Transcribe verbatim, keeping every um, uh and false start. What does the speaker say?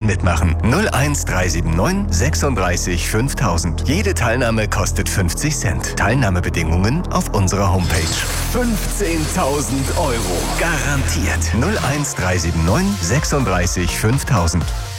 mitmachen. null eins drei sieben neun sechsunddreißig fünftausend. Jede Teilnahme kostet fünfzig Cent. Teilnahmebedingungen auf unserer Homepage. fünfzehntausend Euro. Garantiert. null eins drei sieben neun sechsunddreißig fünftausend.